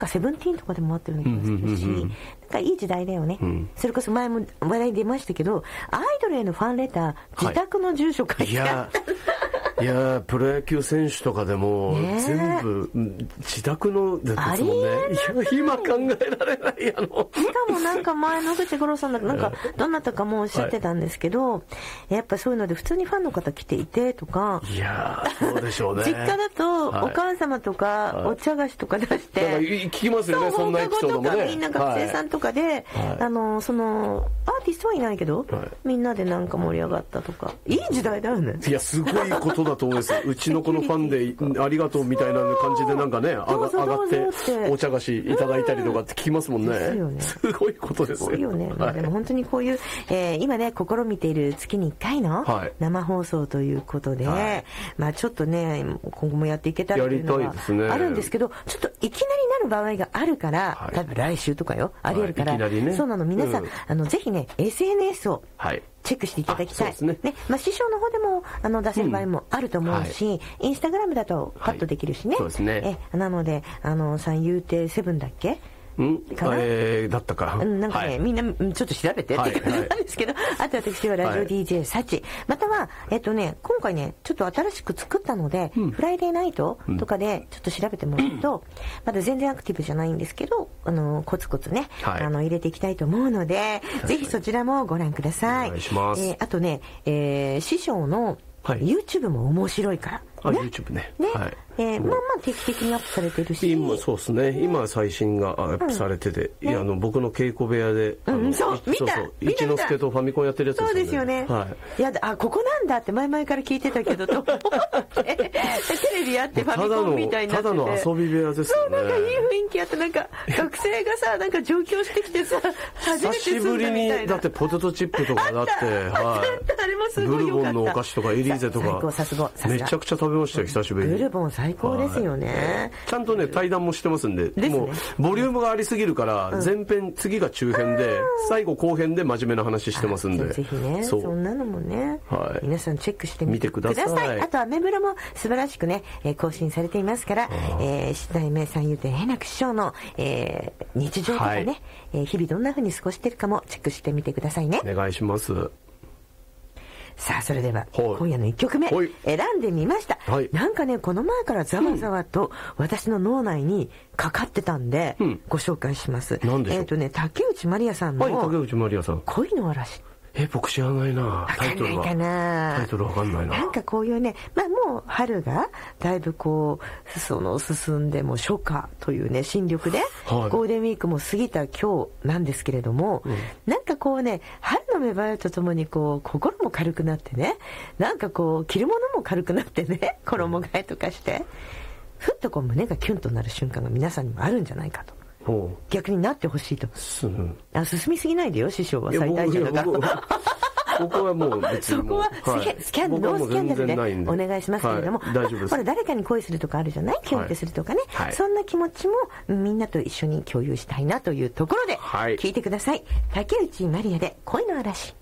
セブンティーンとかでもあってるの気がするし、なんかいい時代だよね、それこそ前も話題に出ましたけど、アイドルへのファンレター、自宅の住所書いてあった、 いやプロ野球選手とかでも全部自宅のですもんね。今考えられない。 しかもなんか前野口五郎さんだなんかどなたかもおっしゃってたんですけど、やっぱそういうので普通にファンの方来ていてとか、 いやそうでしょうね。 実家だとお母様とかお茶菓子とか出して、 聞きますよね、そんなエピソードもね。 みんな学生さんとかで、そのアーティストはいないけど、みんなでなんか盛り上がったとか、いい時代だよね。 いやすごいことだと思います。うちの子のファンでありがとうみたいな感じでなんかね上がってお茶菓子いただいたりとかって聞きますもんね。すごいことですよ。 すごいよね。でも本当にこういう、今ね試みている月に1回の生放送ということで、まあちょっとね今後もやっていけたらというのがあるんですけど、ちょっといきなりなる場合があるから、多分来週とかよありえるから、そうなの皆さんぜひね SNS をチェックしていただきたい。まあ師匠の方でも出せる場合もあると思うし、インスタグラムだとカットできるしね。なので三遊亭セブンだっけ？ だったかなんかね、みんなちょっと調べてって感じなんですけど、あと私はラジオ DJ サチ、または今回ねちょっと新しく作ったので、フライデーナイトとかでちょっと調べてもらうと、まだ全然アクティブじゃないんですけどコツコツね入れていきたいと思うので、ぜひそちらもご覧ください。 お願いします。 あとね師匠の YouTube も面白いから YouTube ね。 まあまあ定期的にアップされてるし、 今そうですね。今最新がアップされてて、僕の稽古部屋で一之輔とファミコンやってるやつですよね。 そうですよね。いやここなんだって前々から聞いてたけどと思ってテレビやってファミコンみたいになってて、 ただの遊び部屋ですよね。 そうなんかいい雰囲気あって、なんか学生がさなんか上京してきてさ初めて久しぶりにだってポテトチップとかだってあれもすごい良かった。 ブルボンのお菓子とかエリーゼとかめちゃくちゃ食べましたよ久しぶりに。 ブルボン最高ですよね。 ちゃんとね対談もしてますんで、もうボリュームがありすぎるから前編次が中編で最後後編で真面目な話してますんで、 ぜひねそんなのもね皆さんチェックしてみてください。あとアメブロも素晴らしくね更新されていますから、七代目三遊亭円楽師匠の日常とかね日々どんな風に過ごしてるかもチェックしてみてくださいね。 お願いします。 さあそれでは今夜の1曲目選んでみました。なんかねこの前からざわざわと私の脳内にかかってたんでご紹介します。竹内まりやさんの恋の嵐。 僕知らないな。タイトルわかんないな。 なんかこういうね、まあもう春がだいぶこう進んでも初夏というね新緑で、ゴールデンウィークも過ぎた今日なんですけれども、なんかこうね春の芽生えとともにこう心も軽くなってね、なんかこう着るものも軽くなってね、衣替えとかしてふっとこう胸がキュンとなる瞬間が皆さんにもあるんじゃないかと。逆になってほしいと。進みすぎないでよ師匠は最大者だから。 僕はもう別にそこはノースキャンダルでお願いしますけれども、ほら誰かに恋するとかあるじゃない、キュンってするとかね、そんな気持ちもみんなと一緒に共有したいなというところで聞いてください。竹内まりやで恋の嵐。